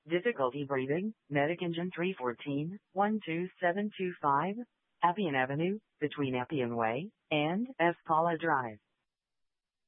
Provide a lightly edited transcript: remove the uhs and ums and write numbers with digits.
Difficulty breathing, Medic Engine 314, 12725, Appian Avenue, between Appian Way and F. Paula Drive.